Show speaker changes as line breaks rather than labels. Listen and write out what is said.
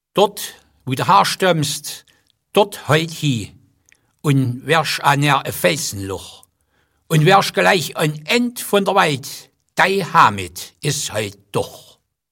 Dort, wo du herstammst, dort heut hi, und wärst an er ein Felsenloch, und wärst gleich ein End von der Welt, dei Hamid ist heut doch.